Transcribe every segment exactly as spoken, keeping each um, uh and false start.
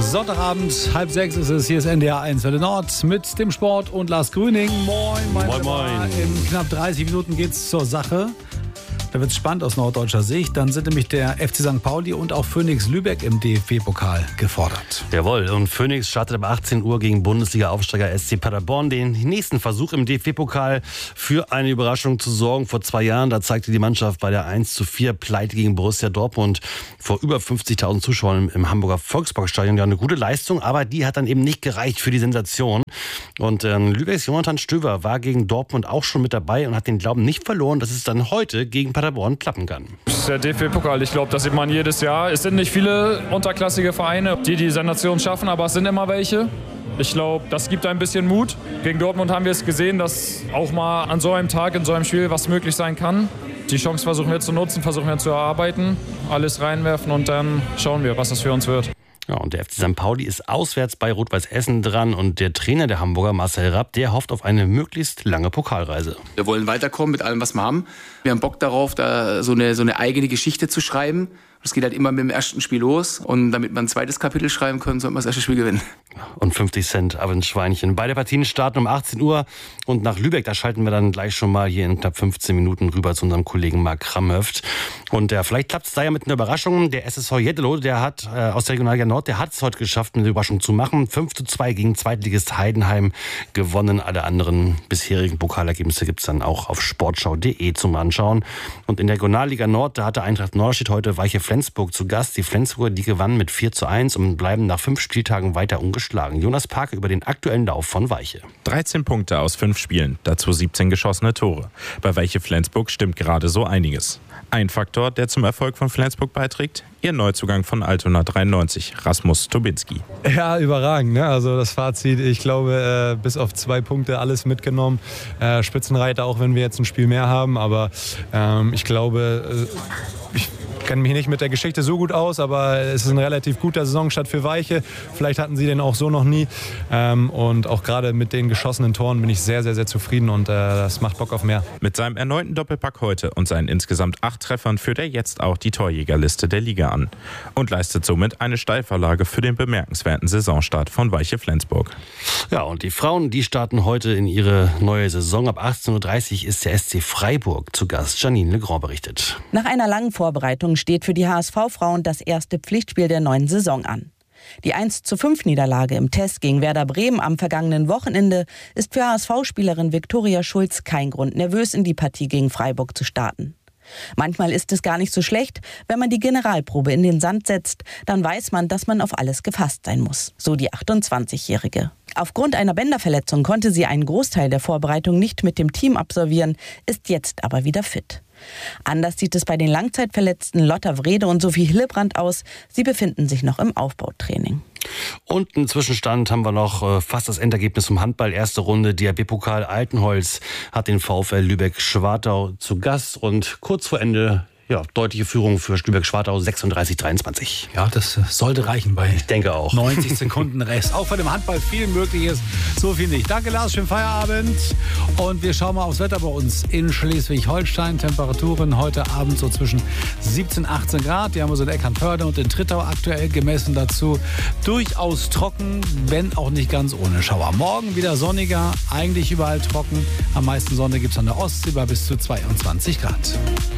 Sonntagabend, halb sechs ist es. Hier ist N D R eins Welle Nord mit dem Sport und Lars Grüning. Moin, mein Moin, moin. In knapp dreißig Minuten geht's zur Sache. Da wird es spannend aus norddeutscher Sicht. Dann sind nämlich der F C Sankt Pauli und auch Phoenix Lübeck im D F B-Pokal gefordert. Jawohl, und Phoenix startet ab achtzehn Uhr gegen Bundesliga-Aufsteiger S C Paderborn den nächsten Versuch im D F B-Pokal für eine Überraschung zu sorgen. Vor zwei Jahren, da zeigte die Mannschaft bei der eins zu vier Pleite gegen Borussia Dortmund vor über fünfzigtausend Zuschauern im Hamburger Volksparkstadion ja eine gute Leistung, aber die hat dann eben nicht gereicht für die Sensation. Und äh, Lübecks Jonathan Stöver war gegen Dortmund auch schon mit dabei und hat den Glauben nicht verloren, dass es dann heute gegen Paderborn klappen kann. Das ist der D F B-Pokal. Ich glaube, das sieht man jedes Jahr. Es sind nicht viele unterklassige Vereine, die die Sensation schaffen, aber es sind immer welche. Ich glaube, das gibt ein bisschen Mut. Gegen Dortmund haben wir es gesehen, dass auch mal an so einem Tag, in so einem Spiel was möglich sein kann. Die Chance versuchen wir zu nutzen, versuchen wir zu erarbeiten, alles reinwerfen und dann schauen wir, was das für uns wird. Ja, und der F C Sankt Pauli ist auswärts bei Rot-Weiß Essen dran und der Trainer der Hamburger, Marcel Rapp, der hofft auf eine möglichst lange Pokalreise. Wir wollen weiterkommen mit allem, was wir haben. Wir haben Bock darauf, da so eine, so eine eigene Geschichte zu schreiben. Das geht halt immer mit dem ersten Spiel los. Und damit wir ein zweites Kapitel schreiben können, sollten wir das erste Spiel gewinnen. Und fünfzig Cent ab ins Schweinchen. Beide Partien starten um achtzehn Uhr. Und nach Lübeck, da schalten wir dann gleich schon mal hier in knapp fünfzehn Minuten rüber zu unserem Kollegen Marc Kramhöft. Und äh, vielleicht klappt es da ja mit einer Überraschung. Der S S V Jetteloh, der hat äh, aus der Regionalliga Nord, der hat es heute geschafft, eine Überraschung zu machen. fünf zu zwei gegen Zweitligist Heidenheim gewonnen. Alle anderen bisherigen Pokalergebnisse gibt es dann auch auf sportschau punkt de zum Anschauen. Und in der Regionalliga Nord, da hatte Eintracht Norderstedt heute Weiche Flensburg zu Gast. Die Flensburger, die gewannen mit vier zu eins und bleiben nach fünf Spieltagen weiter ungeschlagen. Jonas Parke über den aktuellen Lauf von Weiche. dreizehn Punkte aus fünf Spielen, dazu siebzehn geschossene Tore. Bei Weiche Flensburg stimmt gerade so einiges. Ein Faktor, der zum Erfolg von Flensburg beiträgt, ihr Neuzugang von Altona dreiundneunzig, Rasmus Tobinski. Ja, überragend. Ne? Also das Fazit, ich glaube, äh, bis auf zwei Punkte alles mitgenommen. Äh, Spitzenreiter, auch wenn wir jetzt ein Spiel mehr haben. Aber ähm, ich glaube, äh, ich kenne mich nicht mit der Geschichte so gut aus, aber es ist ein relativ guter Saisonstart für Weiche. Vielleicht hatten sie den auch so noch nie. Ähm, und auch gerade mit den geschossenen Toren bin ich sehr, sehr, sehr zufrieden und äh, das macht Bock auf mehr. Mit seinem erneuten Doppelpack heute und seinen insgesamt acht Treffern führt er jetzt auch die Torjägerliste der Liga an und leistet somit eine Steilvorlage für den bemerkenswerten Saisonstart von Weiche Flensburg. Ja, und die Frauen, die starten heute in ihre neue Saison. Ab achtzehn Uhr dreißig ist der S C Freiburg zu Gast. Janine Legrand berichtet. Nach einer langen Vorbereitung steht für die H S V-Frauen das erste Pflichtspiel der neuen Saison an. Die eins zu fünf Niederlage im Test gegen Werder Bremen am vergangenen Wochenende ist für H S V-Spielerin Viktoria Schulz kein Grund, nervös in die Partie gegen Freiburg zu starten. Manchmal ist es gar nicht so schlecht, wenn man die Generalprobe in den Sand setzt, dann weiß man, dass man auf alles gefasst sein muss, so die achtundzwanzigjährige. Aufgrund einer Bänderverletzung konnte sie einen Großteil der Vorbereitung nicht mit dem Team absolvieren, ist jetzt aber wieder fit. Anders sieht es bei den Langzeitverletzten Lotta Wrede und Sophie Hillebrand aus. Sie befinden sich noch im Aufbautraining. Und einen Zwischenstand haben wir noch äh, fast das Endergebnis vom Handball. Erste Runde, D H B-Pokal Altenholz hat den VfL Lübeck-Schwartau zu Gast. Und kurz vor Ende, ja, deutliche Führung für Lübeck-Schwartau, sechsunddreißig dreiundzwanzig. Ja, das sollte reichen bei ich denke auch. neunzig Sekunden Rest. Auch bei dem Handball viel Mögliches, so viel nicht. Danke Lars, schönen Feierabend. Und wir schauen mal aufs Wetter bei uns in Schleswig-Holstein. Temperaturen heute Abend so zwischen siebzehn, achtzehn Grad. Die haben wir so in Eckernförde und in Trittau aktuell gemessen dazu. Durchaus trocken, wenn auch nicht ganz ohne Schauer. Morgen wieder sonniger, eigentlich überall trocken. Am meisten Sonne gibt es an der Ostsee bei bis zu zweiundzwanzig Grad.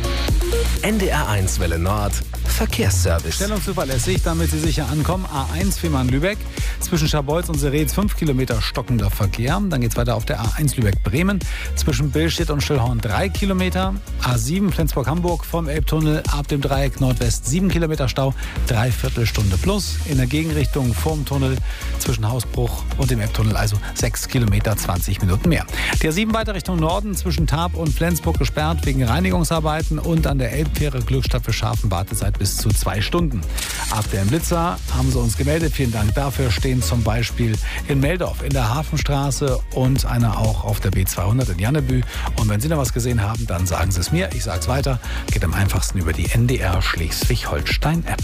N D R eins Welle Nord Verkehrsservice. Stellung zuverlässig, damit Sie sicher ankommen. A eins Fehmarn-Lübeck. Zwischen Scharbeutz und Seretz fünf Kilometer stockender Verkehr. Dann geht es weiter auf der A eins Lübeck-Bremen. Zwischen Billstedt und Schillhorn drei Kilometer. A sieben Flensburg-Hamburg vom Elbtunnel ab dem Dreieck Nordwest sieben Kilometer Stau. Dreiviertel Stunde plus. In der Gegenrichtung vorm Tunnel zwischen Hausbruch und dem Elbtunnel also sechs Kilometer, zwanzig Minuten mehr. Die A sieben weiter Richtung Norden zwischen Tarp und Flensburg gesperrt wegen Reinigungsarbeiten und an der Elbfähre Glückstadt für Scharfen Wartezeit bis zu zwei Stunden. Ab dem Blitzer haben sie uns gemeldet. Vielen Dank dafür. Stehen zum Beispiel in Meldorf in der Hafenstraße und einer auch auf der B zweihundert in Jannebü. Und wenn Sie noch was gesehen haben, dann sagen Sie es mir. Ich sage es weiter. Geht am einfachsten über die N D R Schleswig-Holstein-App.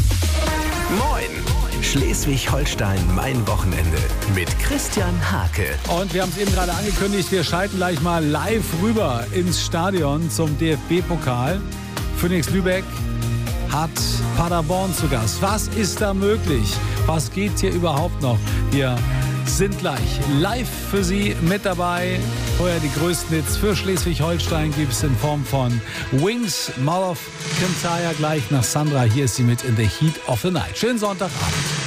Moin! Schleswig-Holstein, mein Wochenende mit Christian Hake. Und wir haben es eben gerade angekündigt, wir schalten gleich mal live rüber ins Stadion zum D F B-Pokal. Phoenix Lübeck hat Paderborn zu Gast. Was ist da möglich? Was geht hier überhaupt noch? Wir sind gleich live für Sie mit dabei. Vorher die größten Hits für Schleswig-Holstein gibt es in Form von Wings, Mall of Kintyre, gleich nach Sandra. Hier ist sie mit In the Heat of the Night. Schönen Sonntagabend.